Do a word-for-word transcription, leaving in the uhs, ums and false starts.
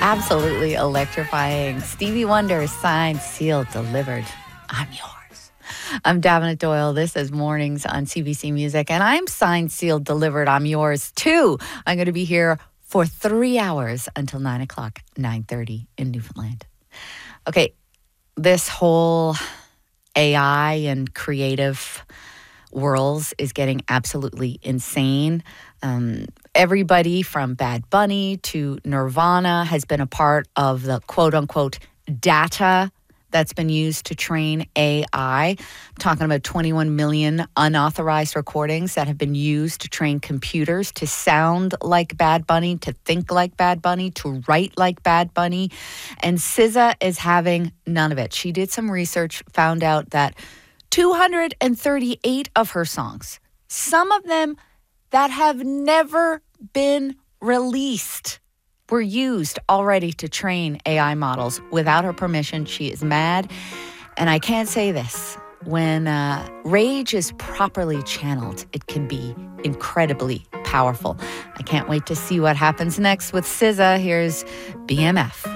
Absolutely electrifying. Stevie Wonder, signed, sealed, delivered. I'm yours. I'm Davina Doyle. This is Mornings on C B C Music, and I'm signed, sealed, delivered. I'm yours too. I'm going to be here for three hours until nine o'clock, nine thirty in Newfoundland. Okay, this whole A I and creative worlds is getting absolutely insane. Um, everybody from Bad Bunny to Nirvana has been a part of the quote-unquote data that's been used to train A I. I'm talking about twenty-one million unauthorized recordings that have been used to train computers to sound like Bad Bunny, to think like Bad Bunny, to write like Bad Bunny. And S Z A is having none of it. She did some research, found out that two hundred thirty-eight of her songs, some of them that have never been released, were used already to train A I models without her permission. She is mad. And I can't say this. When uh, rage is properly channeled, it can be incredibly powerful. I can't wait to see what happens next with S Z A. Here's B M F.